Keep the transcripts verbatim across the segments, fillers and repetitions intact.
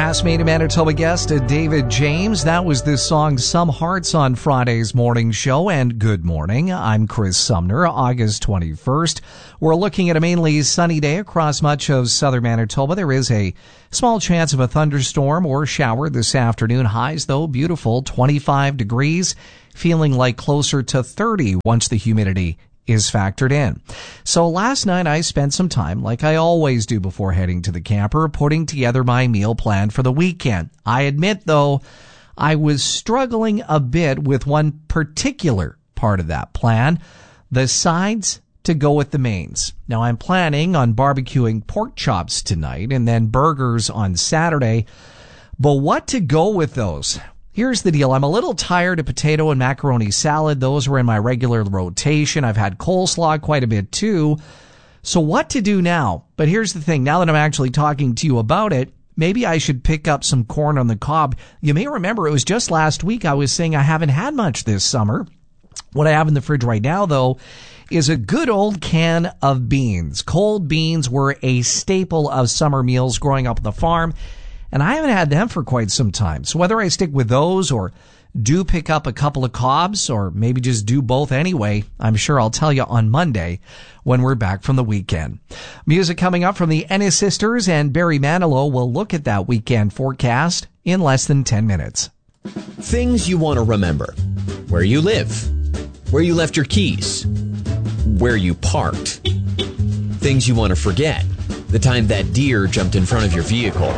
Castmate and Manitoba guest David James. That was this song, Some Hearts, on Friday's morning show. And good morning. I'm Chris Sumner. August twenty-first. We're looking at a mainly sunny day across much of southern Manitoba. There is a small chance of a thunderstorm or shower this afternoon. Highs, though, beautiful, twenty-five degrees, feeling like closer to thirty once the humidity is factored in. So last night I spent some time, like I always do before heading to the camper, putting together my meal plan for the weekend. I admit, though, I was struggling a bit with one particular part of that plan, the sides to go with the mains. Now, I'm planning on barbecuing pork chops tonight and then burgers on Saturday, but what to go with those? Here's the deal. I'm a little tired of potato and macaroni salad. Those were in my regular rotation. I've had coleslaw quite a bit too. So what to do now? But here's the thing. Now that I'm actually talking to you about it, maybe I should pick up some corn on the cob. You may remember it was just last week I was saying I haven't had much this summer. What I have in the fridge right now, though, is a good old can of beans. Cold beans were a staple of summer meals growing up on the farm, and I haven't had them for quite some time. So whether I stick with those or do pick up a couple of cobs or maybe just do both anyway, I'm sure I'll tell you on Monday when we're back from the weekend. Music coming up from the Ennis Sisters, and Barry Manilow will look at that weekend forecast in less than ten minutes. Things you want to remember. Where you live. Where you left your keys. Where you parked. Things you want to forget. The time that deer jumped in front of your vehicle.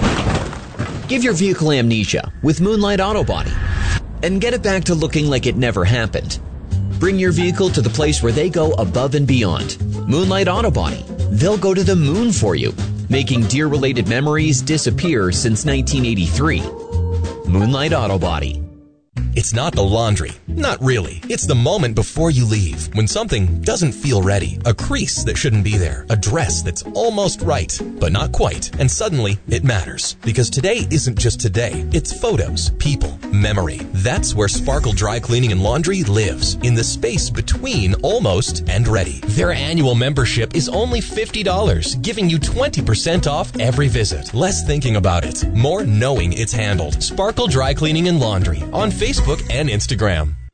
Give your vehicle amnesia with Moonlight Auto Body and get it back to looking like it never happened. Bring your vehicle to the place where they go above and beyond. Moonlight Auto Body. They'll go to the moon for you, making deer-related memories disappear since nineteen eighty-three. Moonlight Auto Body. It's not the laundry. Not really. It's the moment before you leave, when something doesn't feel ready. A crease that shouldn't be there. A dress that's almost right, but not quite. And suddenly, it matters. Because today isn't just today. It's photos, people, memory. That's where Sparkle Dry Cleaning and Laundry lives. In the space between almost and ready. Their annual membership is only fifty dollars, giving you twenty percent off every visit. Less thinking about it, more knowing it's handled. Sparkle Dry Cleaning and Laundry on Facebook and Instagram.